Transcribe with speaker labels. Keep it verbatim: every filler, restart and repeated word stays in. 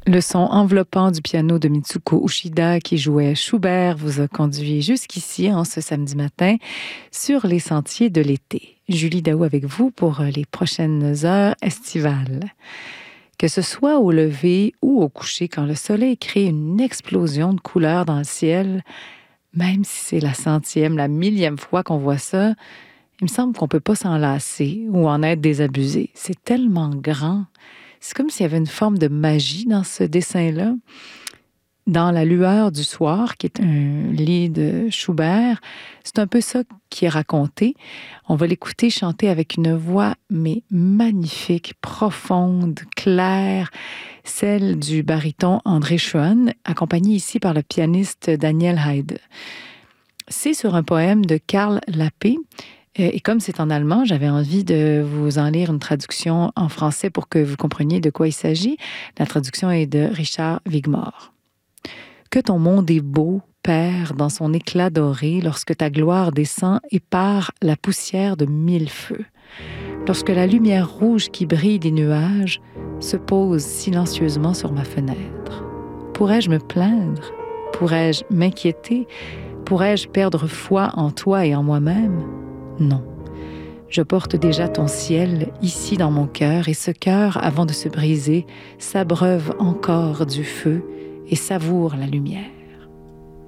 Speaker 1: Le son enveloppant du piano de Mitsuko Uchida qui jouait Schubert vous a conduit jusqu'ici en ce samedi matin sur les sentiers de l'été. Julie Daou avec vous pour les prochaines heures estivales. Que ce soit au lever ou au coucher, quand le soleil crée une explosion de couleurs dans le ciel, même si c'est la centième, la millième fois qu'on voit ça, il me semble qu'on ne peut pas s'en lasser ou en être désabusé. C'est tellement grand. C'est comme s'il y avait une forme de magie dans ce dessin-là. Dans La lueur du soir, qui est un lit de Schubert, c'est un peu ça qui est raconté. On va l'écouter chanter avec une voix, mais magnifique, profonde, claire, celle du baryton André Schoen, accompagné ici par le pianiste Daniel Haide. C'est sur un poème de Karl Lappé. Et comme c'est en allemand, j'avais envie de vous en lire une traduction en français pour que vous compreniez de quoi il s'agit. La traduction est de Richard Wigmore. « Que ton monde est beau, Père, dans son éclat doré, lorsque ta gloire descend et pare la poussière de mille feux. Lorsque la lumière rouge qui brille des nuages se pose silencieusement sur ma fenêtre. Pourrais-je me plaindre? Pourrais-je m'inquiéter? Pourrais-je perdre foi en toi et en moi-même? Non. Je porte déjà ton ciel ici dans mon cœur, et ce cœur, avant de se briser, s'abreuve encore du feu et savoure la lumière.